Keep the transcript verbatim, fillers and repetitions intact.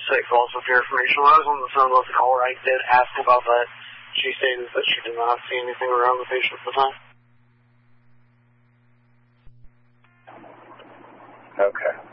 sick. Also, for your information, when I was on the phone with the caller, I did ask about that. She stated that she did not see anything around the patient at the time. Okay.